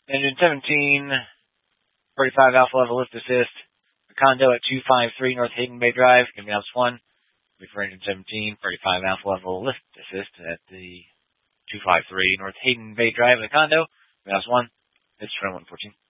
Engine 17, 35 Alpha level lift assist. The condo at 253 North Hayden Bay Drive. Give me Ops 1. Wait for engine 17, 35 Alpha level lift assist at the 253 North Hayden Bay Drive, the condo. Give me Ops 1. It's from 114.